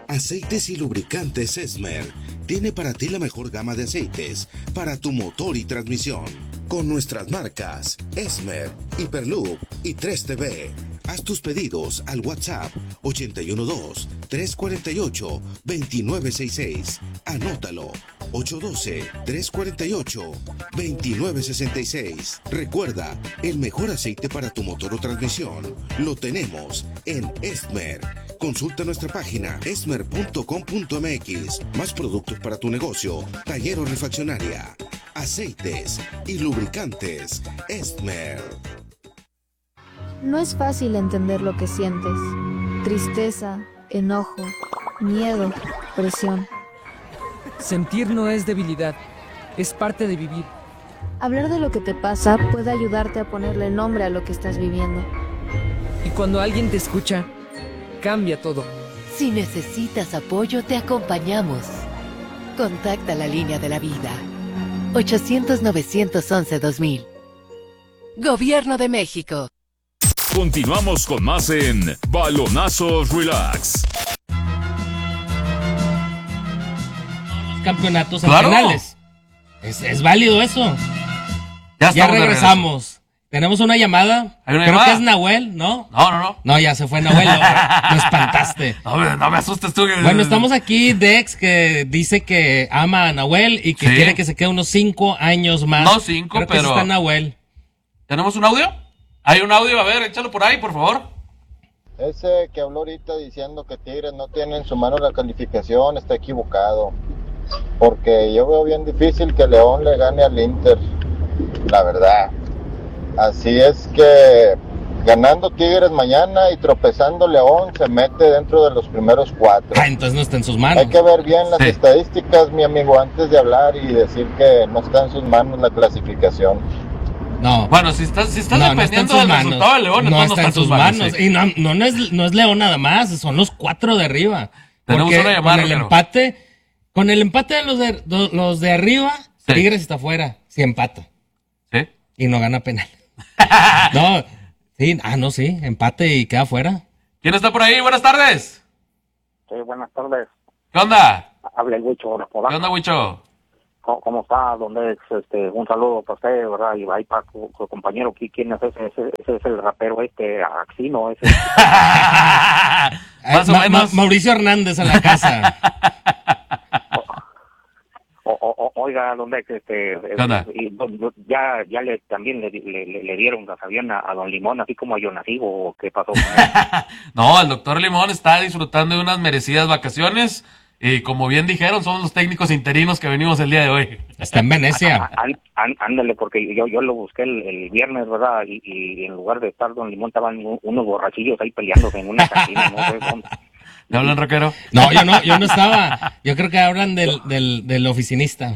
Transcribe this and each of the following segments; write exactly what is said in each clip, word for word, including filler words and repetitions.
Aceites y lubricantes Esmer tiene para ti la mejor gama de aceites para tu motor y transmisión. Con nuestras marcas Esmer, Hyperloop y tres T V. Haz tus pedidos al WhatsApp ochenta y uno dos, tres cuarenta y ocho, veintinueve sesenta y seis. Anótalo, ocho uno dos, tres cuarenta y ocho, veintinueve sesenta y seis. Recuerda, el mejor aceite para tu motor o transmisión lo tenemos en Esmer. Consulta nuestra página esmer punto com punto m x. Más productos para tu negocio, taller o refaccionaria. Aceites y lubricantes Esmer. No es fácil entender lo que sientes. Tristeza, enojo, miedo, presión. Sentir no es debilidad, es parte de vivir. Hablar de lo que te pasa puede ayudarte a ponerle nombre a lo que estás viviendo. Y cuando alguien te escucha, cambia todo. Si necesitas apoyo, te acompañamos. Contacta la línea de la vida. ochocientos, novecientos once, dos mil. Gobierno de México. Continuamos con más en Balonazos Relax. Campeonatos ¡Claro! nacionales. Es, es válido eso. Ya, Ya estamos de regresamos. Tenemos una llamada. ¿Hay una Creo llamada? que es Nahuel, ¿no? No, no, no. No, ya se fue Nahuel. Lo, lo espantaste. No, me- no me asustes tú. que- Bueno, estamos aquí, Dex, que dice que ama a Nahuel y que Sí. quiere que se quede unos cinco años más. No cinco, Creo que sí pero- está Nahuel. ¿Tenemos un audio? ¿Hay un audio? A ver, échalo por ahí, por favor. Ese que habló ahorita diciendo que Tigres no tiene en su mano la calificación está equivocado. Porque yo veo bien difícil que León le gane al Inter, la verdad. Así es que ganando Tigres mañana y tropezando León se mete dentro de los primeros cuatro. Ah, entonces no está en sus manos. Hay que ver bien las Sí. estadísticas, mi amigo, antes de hablar y decir que no está en sus manos la clasificación. No. Bueno, si estás, si estás No, no está en dependiendo sus del manos. resultado de León, no entonces está en sus manos. sí. Y no, no, no, es, no es León nada más, son los cuatro de arriba. Tenemos Porque una llamada, con el Romero. empate, con el empate de los de, do- los de arriba, Sí. Tigres está fuera, si empata. ¿Sí? Y no gana penal. No, sí, ah, no, sí, empate y queda fuera. ¿Quién está por ahí? Buenas tardes. Sí, buenas tardes. ¿Qué onda? Habla el Huicho ahora por ¿Qué onda, Huicho? ¿Cómo, cómo está? ¿Dónde es? Este, un saludo para usted, ¿verdad? Y ahí para su, su compañero, ¿qui- ¿quién es ese? Ese, ese es el rapero este, Axino, ese. Más o Ma- menos. Ma- Mauricio Hernández en la casa. O, o, o- oiga, ¿dónde es? Este, ¿Qué onda? y, do- do- ya, ya le, también le, le, le- le dieron gasabián a, a Don Limón, así como a Yonasigo, ¿o qué pasó con él? No, el doctor Limón está disfrutando de unas merecidas vacaciones. Y como bien dijeron, somos los técnicos interinos que venimos el día de hoy. Está en Venecia. Án- án- Ándale, porque yo yo lo busqué el, el viernes, ¿verdad? Y, y en lugar de estar Don Limón, estaban u- unos borrachillos ahí peleándose en una cantina, ¿no? Pues, son- ¿Le hablan, rockero? No, yo no, yo no estaba. Yo creo que hablan del, del, del oficinista.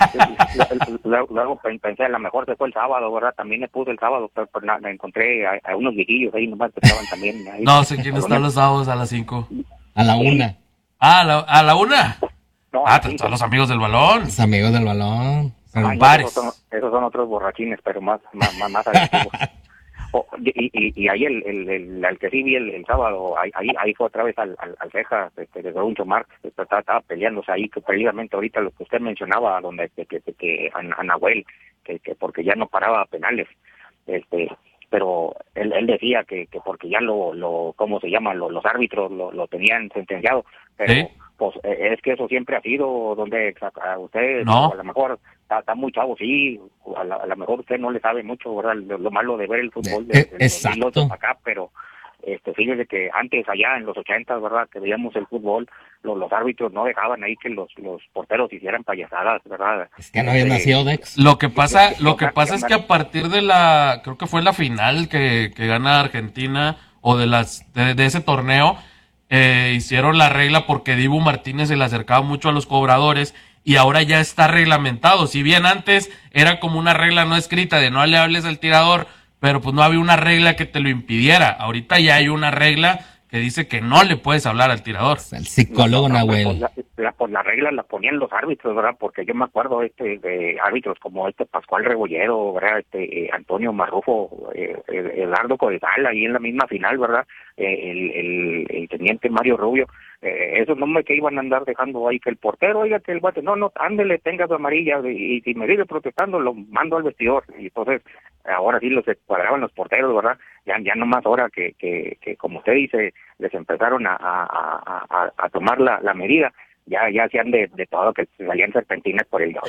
Luego, luego pen- pensé, a lo mejor se fue el sábado, ¿verdad? También me puse el sábado, pero, pero na- me encontré a, a unos viejillos ahí nomás que estaban también ahí. No sé quién está los sábados a las cinco. A la una. Ah, ¿a la, a la una? No, Ah, sí, son los amigos del balón. Los amigos del balón. ay, no, bares. esos, son, esos son otros borrachines, pero más más más, más agresivos. Oh, y, y, y ahí el, el, el, el que sí vi el, el sábado, ahí, ahí ahí fue otra vez al, al, al ceja este, de Groucho Marx, este, estaba, estaba peleándose ahí, que precisamente ahorita lo que usted mencionaba, donde que, que, que a, a Nahuel, que, que porque ya no paraba penales, este pero él, él decía que, que porque ya lo, lo ¿cómo se llama? Lo, los árbitros lo, lo tenían sentenciado, pero ¿Sí? pues eh, es que eso siempre ha sido donde a usted, No. o a lo mejor está, está muy chavo, sí, a, la- a lo mejor usted no le sabe mucho, ¿verdad? Lo, lo malo de ver el fútbol Eh, de, de exacto. dos mil ocho para acá, pero este fíjese que antes allá en los ochentas, ¿verdad? Que veíamos el fútbol, los, los árbitros no dejaban ahí que los, los porteros hicieran payasadas, ¿verdad? Es que no había Este, nacido Dex. Lo que pasa, Sí, lo que sí, pasa sí, es que a partir de la, creo que fue la final que, que gana Argentina, o de las, de, de ese torneo, eh, hicieron la regla porque Dibu Martínez se le acercaba mucho a los cobradores, y ahora ya está reglamentado. Si bien antes era como una regla no escrita de no le hables al tirador, pero pues no había una regla que te lo impidiera. Ahorita ya hay una regla que dice que no le puedes hablar al tirador. El psicólogo No, no, pues, Nahuel. la, la, pues la regla la ponían los árbitros, ¿verdad? Porque yo me acuerdo este de árbitros como este Pascual Rebollero, ¿verdad? Este eh, Antonio Marrufo, eh, eh, Eduardo Codesal, ahí en la misma final, ¿verdad? Eh, el, el, el teniente Mario Rubio, eh, esos nombres que iban a andar dejando ahí, que el portero, oiga, que el bate, no, no, ándele, tenga su amarilla, y, y si me sigue protestando, lo mando al vestidor. Y entonces, ahora sí los cuadraban los porteros, ¿verdad? Ya, ya nomás ahora que, que, que, como usted dice, les empezaron a, a, a, a, a tomar la, la medida, ya, ya hacían de, de todo, que salían serpentinas por el...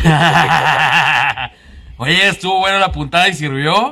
Oye, estuvo buena la puntada y sirvió.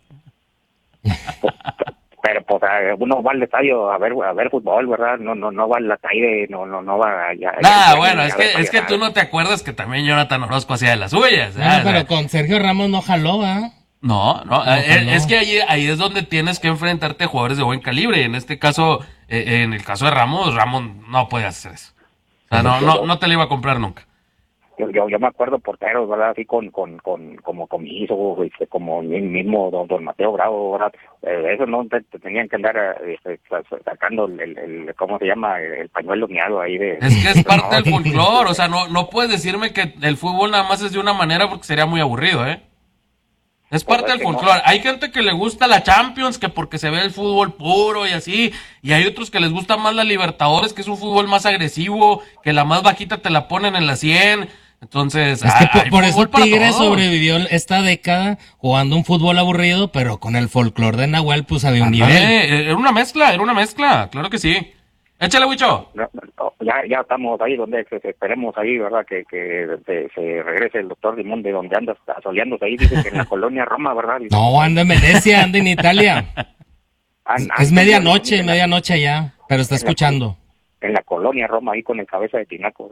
Pero pues uno va al estadio a ver a ver fútbol, ¿verdad? No no no va al Ataide, no no no va allá. Nah, bueno, es que es que tú no te acuerdas que también Jonathan Orozco hacía de las suyas. Bueno, pero con Sergio Ramos no jaló, ¿eh? No, no, no eh, es que ahí, ahí es donde tienes que enfrentarte a jugadores de buen calibre. Y en este caso, eh, en el caso de Ramos, Ramos no puede hacer eso. O sea, no, no, no te lo iba a comprar nunca. Yo, yo, yo me acuerdo porteros, ¿verdad? Así con, con, con, como Comiso, este, como el mismo don, don Mateo Bravo, ¿verdad? Eh, eso no te, te tenían que andar este, sacando el, el, el, ¿cómo se llama? El, el pañuelo miado ahí de... Es que es parte no, del folclore, o sea, no, no puedes decirme que el fútbol nada más es de una manera porque sería muy aburrido, ¿eh? Es parte del folclore. No. Hay gente que le gusta la Champions, que porque se ve el fútbol puro y así, y hay otros que les gusta más la Libertadores, que es un fútbol más agresivo, que la más bajita te la ponen en la cien. Entonces, es que por, por eso Tigres sobrevivió esta década jugando un fútbol aburrido, pero con el folclore de Nahuel pues había un nivel. Eh, era una mezcla, era una mezcla, claro que sí. Échale, Huicho. No, no, ya, ya estamos ahí donde que, que esperemos ahí, ¿verdad? Que, que se, se regrese el doctor Dimón de donde anda asoleándose ahí, dice que en la colonia Roma, ¿verdad? Dice, no, anda en Venecia, anda en Italia. Ah, es es medianoche, en medianoche allá, pero está escuchando. La, en la colonia Roma, ahí con el cabeza de tinaco.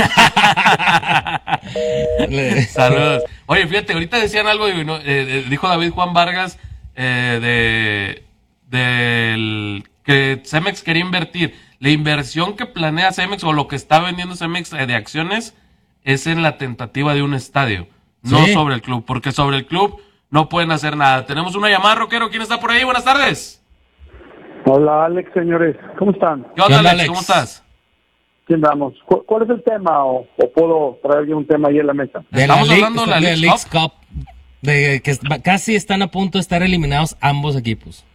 Saludos. Oye, fíjate, ahorita decían algo, ¿no? eh, dijo David Juan Vargas eh, de del que Cemex quería invertir. La inversión que planea Cemex o lo que está vendiendo Cemex de acciones es en la tentativa de un estadio, no sí. sobre el club, porque sobre el club no pueden hacer nada. Tenemos una llamada, Roquero. ¿Quién está por ahí? Buenas tardes. Hola, Alex, señores. ¿Cómo están? ¿Qué onda, Alex? ¿Cómo estás? ¿Quién damos? ¿Cu- ¿Cuál es el tema? O, ¿O puedo traer yo un tema ahí en la mesa? De Estamos la hablando de la League Cup. Cup. De que casi están a punto de estar eliminados ambos equipos.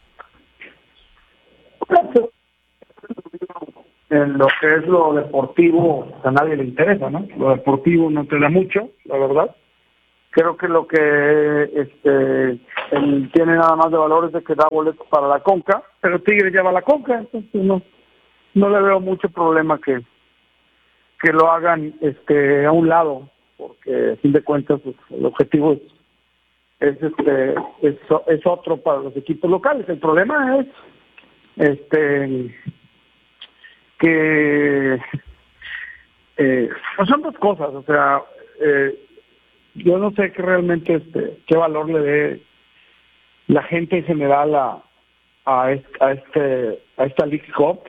En lo que es lo deportivo, a nadie le interesa, ¿no? Lo deportivo no te da mucho, la verdad. Creo que lo que este él tiene nada más de valor es de que da boletos para la Conca, pero Tigre lleva la Conca, entonces no no le veo mucho problema que que lo hagan este a un lado, porque a fin de cuentas pues, el objetivo es es este es, es otro para los equipos locales. El problema es este que eh, pues son dos cosas, o sea, eh, yo no sé qué realmente este qué valor le dé la gente en general a a este a, este, a esta League Cup,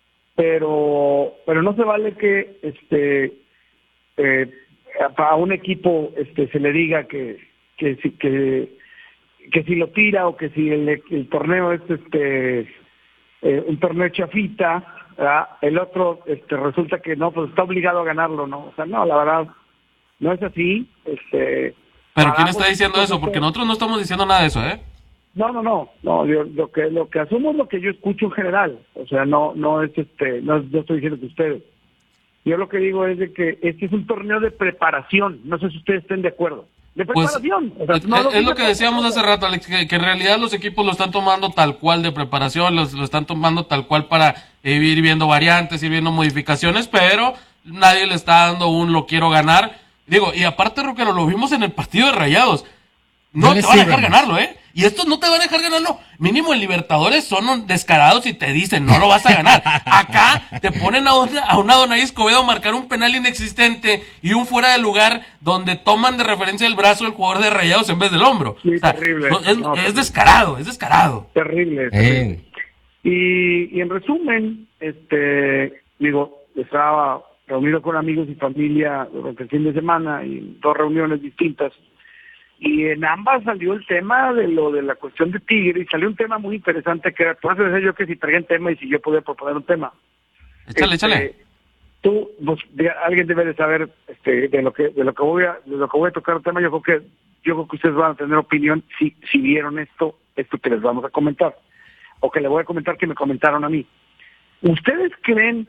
pero pero no se vale que este eh, a un equipo este se le diga que que si que que si lo tira o que si el, el torneo es este eh, un torneo chafita, ¿verdad? El otro este resulta que no, pues está obligado a ganarlo, ¿no? O sea, no, la verdad no es así. Este pero quién está diciendo eso, porque nosotros no estamos diciendo nada de eso, ¿eh? No, no, no, no, yo, lo que lo que asumo es lo que yo escucho en general, o sea, no no es este no, no estoy diciendo que ustedes. Yo lo que digo es de que este es un torneo de preparación, no sé si ustedes estén de acuerdo. De preparación. Pues, o sea, es, no lo, es lo que decíamos hace rato, Alex, que, que en realidad los equipos lo están tomando tal cual de preparación, los, lo están tomando tal cual para eh, ir viendo variantes, ir viendo modificaciones, pero nadie le está dando un lo quiero ganar. Digo, y aparte, Roquero, lo vimos en el partido de Rayados. No te van a dejar ganarlo, ¿eh? Y estos no te van a dejar ganarlo. Mínimo en Libertadores son descarados y te dicen, no lo vas a ganar. Acá te ponen a una, a una Donay Escobedo a marcar un penal inexistente y un fuera de lugar donde toman de referencia el brazo del jugador de Rayados en vez del hombro. Sí, o sea, terrible. No, es, no, es descarado, es descarado. Terrible. terrible. Y, y en resumen, este, digo, estaba reunido con amigos y familia durante el fin de semana y dos reuniones distintas. Y en ambas salió el tema de lo de la cuestión de Tigre y salió un tema muy interesante que era, por eso decía yo que si traían tema y si yo podía proponer un tema. Échale, este, échale. Tú, pues, de, alguien debe de saber este, de lo que de lo que voy a de lo que voy a tocar el tema. Yo creo que yo creo que ustedes van a tener opinión si si vieron esto esto que les vamos a comentar o que le voy a comentar que me comentaron a mí. ¿Ustedes creen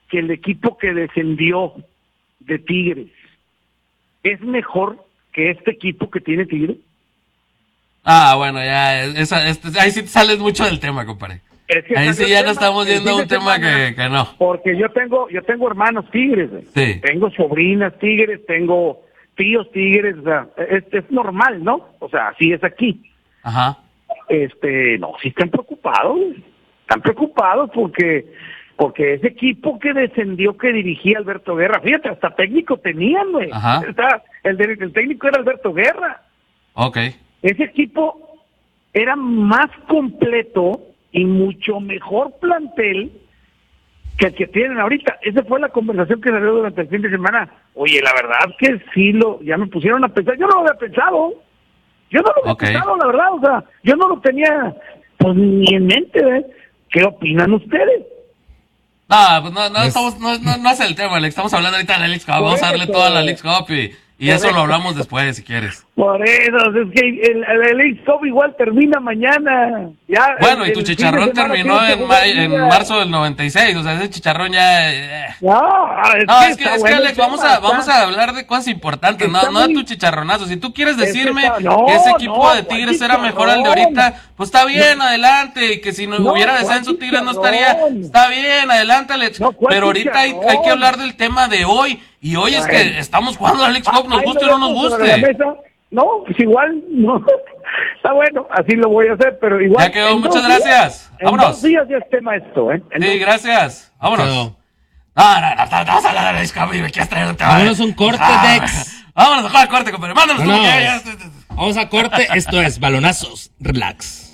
que el equipo que descendió de Tigres es mejor que este equipo que tiene Tigres? Ah, bueno, ya, esa, este, ahí sí sales mucho del tema, compadre. Es que ahí sí ya no estamos yendo a un tema semana, que, que no. Porque yo tengo, yo tengo hermanos tigres, sí. Tengo sobrinas tigres, tengo tíos tigres, o sea, es, es normal, ¿no? O sea, así es aquí. Ajá. Este, no, sí están preocupados, están preocupados porque, porque ese equipo que descendió que dirigía Alberto Guerra, fíjate, hasta técnico tenían, güey. Ajá. Está, el, de, el técnico era Alberto Guerra. Ok. Ese equipo era más completo y mucho mejor plantel que el que tienen ahorita. Esa fue la conversación que salió durante el fin de semana. Oye, la verdad que sí, lo ya me pusieron a pensar. Yo no lo había pensado. Yo no lo había okay. pensado, la verdad. O sea, yo no lo tenía pues ni en mente. ¿eh? ¿Qué opinan ustedes? No, pues no, no, es... estamos, no, no, no es el tema, Alex. Estamos hablando ahorita de la Leagues Cup. Vamos a darle toda la Leagues Cup y, y eso lo hablamos después, si quieres. Por eso, es que el, el, el Leagues Cup igual termina mañana. Ya, bueno, el, y tu el chicharrón terminó en, ma en marzo del noventa y seis. O sea, ese chicharrón ya... Eh. No, es no, que, es que, es bueno que Alex, vamos a, vamos a hablar de cosas importantes, no, no de tu chicharronazo. Si tú quieres decirme es que, no, que ese equipo no, de Tigres era mejor al de ahorita, pues está bien, no. adelante. Y que si no, no hubiera descenso, Tigres no estaría... Está bien, adelante, Alex. No, pero ahorita hay, hay que hablar del tema de hoy. Y hoy es que estamos jugando a Alex Cup, nos guste o no nos guste. No, pues igual, no. Está bueno, así lo voy a hacer, pero igual. Ya quedó, muchas gracias. Días, Vámonos. En dos días ya es tema esto, ¿eh? En sí, dos... gracias. Vámonos. No, no, no, no, vamos a hablar de Alex Cup y me quieres traer un tema. Vámonos un corte, ah, Dex. Vámonos a jugar corte, compadre. Vámonos. No, no. Vamos a corte, esto es Balonazos Relax.